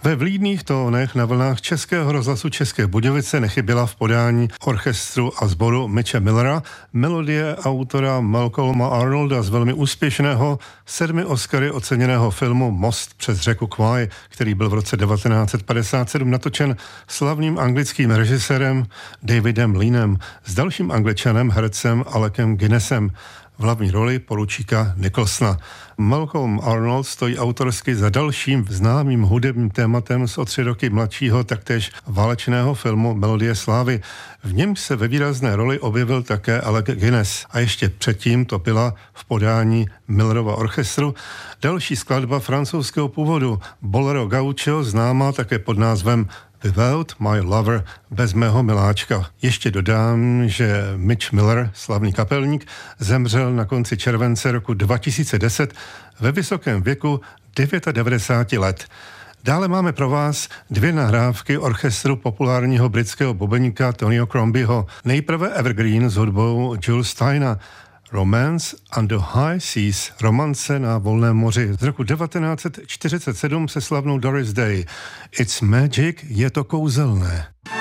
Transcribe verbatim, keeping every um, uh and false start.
Ve vlídných tónech na vlnách Českého rozhlasu České Budějovice nechyběla v podání orchestru a sboru Mitcha Millera melodie autora Malcolma Arnolda z velmi úspěšného sedmi Oscary oceněného filmu Most přes řeku Kwai, který byl v roce devatenáct set padesát sedm natočen slavným anglickým režisérem Davidem Leanem s dalším Angličanem hercem Alekem Guinnessem v hlavní roli poručíka Nicholsona. Malcolm Arnold stojí autorsky za dalším známým hudebním tématem z o tři roky mladšího taktéž válečného filmu Melodie slávy. V něm se ve výrazné roli objevil také Alec Guinness a ještě předtím to byla v podání Millerova orchestru další skladba francouzského původu Bolero gaucho, známá také pod názvem Without My Lover, bez mého miláčka. Ještě dodám, že Mitch Miller, slavný kapelník, zemřel na konci července roku dva tisíce deset ve vysokém věku devadesát devět let. Dále máme pro vás dvě nahrávky orchestru populárního britského bubeníka Tonyho Crombieho. Nejprve Evergreen s hudbou Jules Styna, Romance on the High Seas, romance na volném moři z roku devatenáct set čtyřicet sedm se slavnou Doris Day. It's magic, je to kouzelné.